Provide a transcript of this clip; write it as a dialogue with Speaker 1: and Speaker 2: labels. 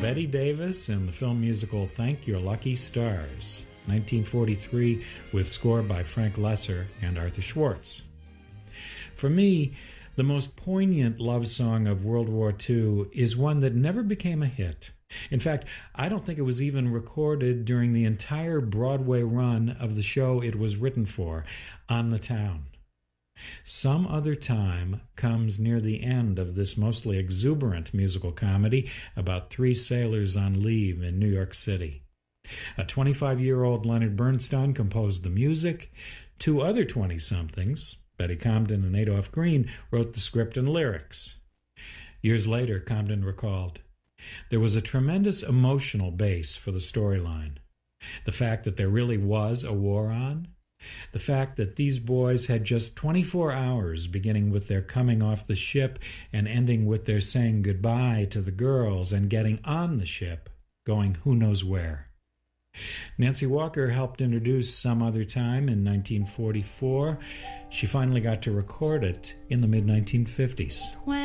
Speaker 1: Betty Davis in the film musical Thank Your Lucky Stars, 1943, with score by Frank Lesser and Arthur Schwartz. For me, the most poignant love song of World War II is one that never became a hit. In fact, I don't think it was even recorded during the entire Broadway run of the show it was written for, On the Town. Some Other Time comes near the end of this mostly exuberant musical comedy about three sailors on leave in New York City. A 25-year-old Leonard Bernstein composed the music. Two other 20-somethings, Betty Comden and Adolph Green, wrote the script and lyrics. Years later, Comden recalled, "There was a tremendous emotional base for the storyline. The fact that there really was a war on, the fact that these boys had just 24 hours, beginning with their coming off the ship and ending with their saying goodbye to the girls and getting on the ship, going who knows where." Nancy Walker helped introduce Some Other Time in 1944. She finally got to record it in the mid-1950s.